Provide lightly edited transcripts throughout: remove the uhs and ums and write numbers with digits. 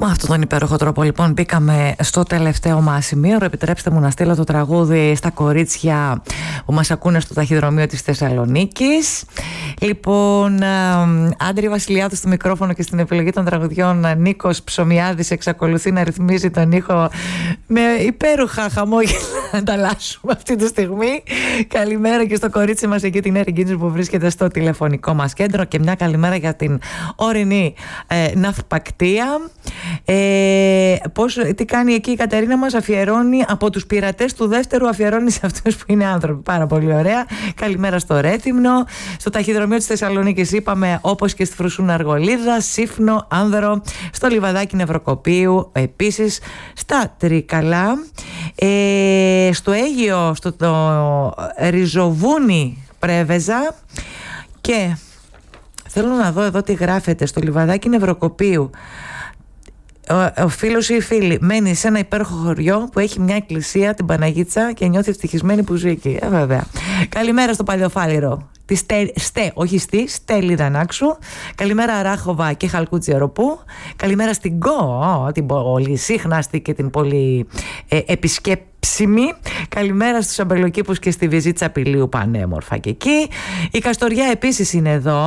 Με αυτόν τον υπέροχο τρόπο λοιπόν μπήκαμε στο τελευταίο μας σημείο. Επιτρέψτε μου να στείλω το τραγούδι στα κορίτσια που μας ακούνε στο ταχυδρομείο της Θεσσαλονίκης. Λοιπόν, Άντρη Βασιλιάδου στο μικρόφωνο και στην επιλογή των τραγουδιών Νίκος Ψωμιάδης εξακολουθεί να ρυθμίζει τον ήχο με υπέροχα χαμόγελα να ανταλλάσσουμε αυτή τη στιγμή. Καλημέρα και στο κορίτσι μας εκεί την Έρη Γκίνης που βρίσκεται στο τηλεφωνικό μας κέντρο και μια καλημέρα για την ορεινή ναυπακτία. Τι κάνει εκεί η Κατερίνα μας? Αφιερώνει από τους πειρατές του δεύτερου, αφιερώνει σε αυτούς που είναι άνθρωποι. Πάρα πολύ ωραία. Καλημέρα στο Ρέθυμνο, στο ταχυδρομείο της Θεσσαλονίκης είπαμε, όπως και στη Φρουσούνα Αργολίδα, Σύφνο, Άνδρο, στο Λιβαδάκι Νευροκοπίου, επίσης στα Τρίκαλα, στο Αίγυο, στο Ριζοβούνι Πρέβεζα. Και θέλω να δω εδώ τι γράφεται στο Λιβαδάκι Νευροκοπίου. Ο φίλος ή η φίλη μένει σε ένα υπέροχο χωριό που έχει μια εκκλησία, την Παναγίτσα, και νιώθει ευτυχισμένη που ζει εκεί. Βέβαια. Καλημέρα στο Παλαιοφάλιρο, όχι στη Στέλη Δανάξου. Καλημέρα Ράχοβα και Χαλκούτσι Εροπού. Καλημέρα στην Γκο, την πολύ σύχναστη και την πολύ επισκέψιμη. Καλημέρα στους αμπελοκήπους και στη Βυζίτσα Πηλίου, πανέμορφα και εκεί. Η Καστοριά επίσης είναι εδώ,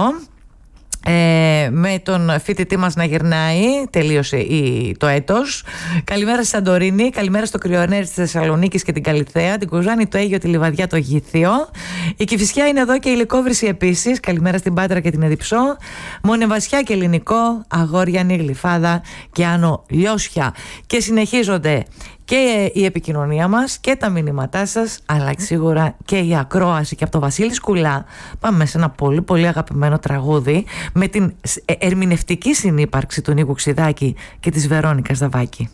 με τον φοιτητή μας να γυρνάει. Τελείωσε το έτος. Καλημέρα στη Σαντορίνη, καλημέρα στο Κρυονέρι της Θεσσαλονίκης και την Καλιθέα, την Κουζάνη, το Αίγιο, τη Λιβαδιά, το Γήθιο. Η Κηφισιά είναι εδώ και η Λυκόβρηση επίσης. Καλημέρα στην Πάτρα και την Εδιψό. Μονεβασιά και Ελληνικό, Αγόριανη, Γλυφάδα και Άνω Λιώσια. Και συνεχίζονται και η επικοινωνία μας και τα μηνύματά σας, αλλά σίγουρα και η ακρόαση. Και από το Βασίλη Σκουλά πάμε σε ένα πολύ πολύ αγαπημένο τραγούδι με την ερμηνευτική συνύπαρξη του Νίκου Ξιδάκη και της Βερόνικας Δαβάκη.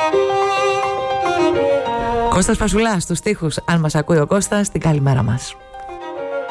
Κώστας Πασουλάς στους στίχους, αν μας ακούει ο Κώστας, την καλημέρα μας.